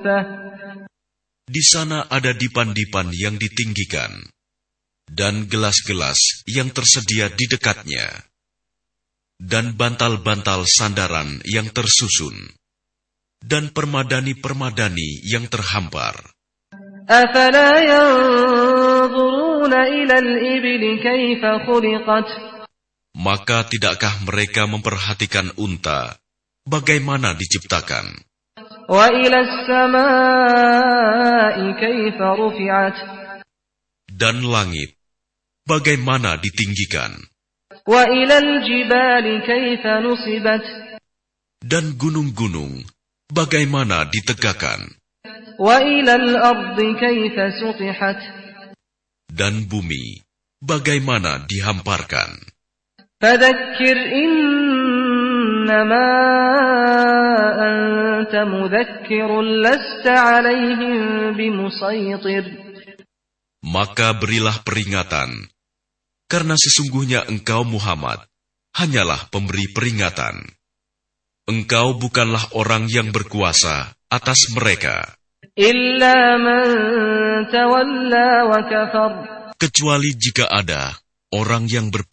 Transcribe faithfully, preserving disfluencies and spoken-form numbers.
Di sana ada dipan-dipan yang ditinggikan, dan gelas-gelas yang tersedia di dekatnya, dan bantal-bantal sandaran yang tersusun, dan permadani-permadani yang terhampar. أَفَلَا يَنظُرُونَ إِلَى الْإِبِلِ كَيْفَ خُلِقَتْ. Maka tidakkah mereka memperhatikan unta, bagaimana diciptakan? وَإِلَى السَّمَاءِ كَيْفَ رُفِعَتْ. Dan langit, bagaimana ditinggikan? وَإِلَى الْجِبَالِ كَيْفَ نُصِبَتْ. Dan gunung-gunung, bagaimana ditegakkan? وَإِلَى الْأَرْضِ كَيْفَ سُطِحَتْ. Dan bumi, bagaimana dihamparkan? فَذَكِّرْ إِنَّمَا أَنْتَ مُذَكِّرٌ لَسْتَ عَلَيْهِمْ بِمُصَيْطِرٍ. Maka berilah peringatan, karena sesungguhnya engkau Muhammad hanyalah pemberi peringatan. Engkau bukanlah orang yang berkuasa atas mereka. إِلَّا مَنْ تَوَلَّى وَكَفَرَ. Kecuali jika ada orang yang berpuasa